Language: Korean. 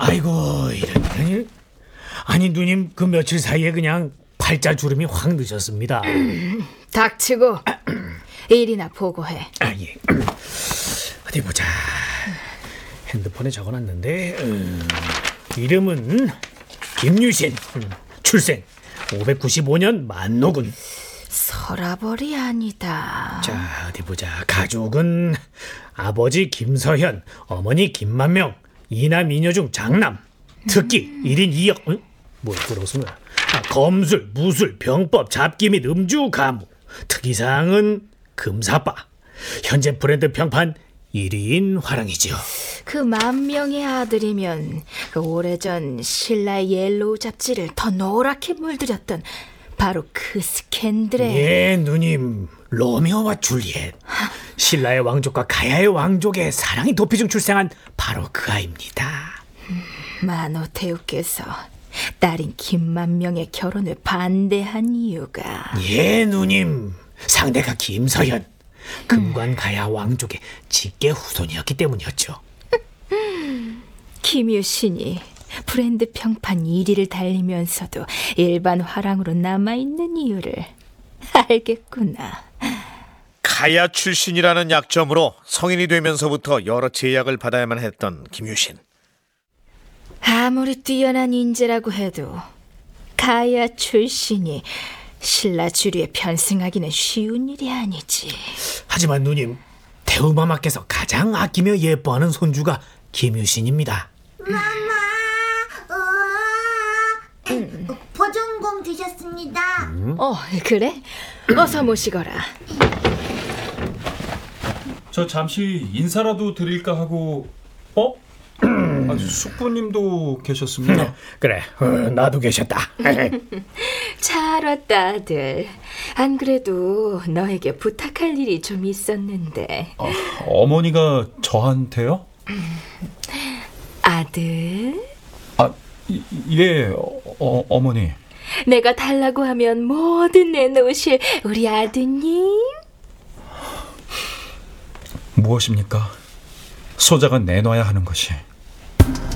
아이고, 이런. 아니, 누님, 그 며칠 사이에 그냥 팔자 주름이 확 늦었습니다. 닥치고 일이나 보고해. 예. 어디 보자. 핸드폰에 적어놨는데 이름은 김유신, 출생 595년 만노군. 서라벌이 아니다. 자, 어디 보자. 가족은 아버지 김서현, 어머니 김만명, 이남 이녀 중 장남. 특기 1인 2역. 뭘 들어서 거야? 검술, 무술, 병법, 잡기 및 음주 가무. 특이사항은 금사빠. 현재 브랜드 평판 1위인 화랑이지요. 그 만명의 아들이면 그 오래전 신라의 옐로우 잡지를 더 노랗게 물들였던 바로 그 스캔들의. 예, 누님. 로미오와 줄리엣. 신라의 왕족과 가야의 왕족의 사랑이 도피 중 출생한 바로 그 아이입니다. 만호태우께서 딸인 김만명의 결혼을 반대한 이유가. 예, 누님. 상대가 김서현. 금관 가야 왕족의 직계 후손이었기 때문이었죠. 김유신이 브랜드 평판 1위를 달리면서도 일반 화랑으로 남아있는 이유를 알겠구나. 가야 출신이라는 약점으로 성인이 되면서부터 여러 제약을 받아야만 했던 김유신. 아무리 뛰어난 인재라고 해도 가야 출신이 신라 주류에 편승하기는 쉬운 일이 아니지. 하지만 누님, 태우마마께서 가장 아끼며 예뻐하는 손주가 김유신입니다. 보존공 드셨습니다. 그래? 어서 모시거라. 저 잠시 인사라도 드릴까 하고. 숙부님도 계셨습니다. 그래, 나도 계셨다. 잘 왔다, 아들. 안 그래도 너에게 부탁할 일이 좀 있었는데. 어머니가 저한테요? 아들? 예, 어머니. 내가 달라고 하면 뭐든 내놓으실 우리 아드님? 무엇입니까? 소자가 내놔야 하는 것이.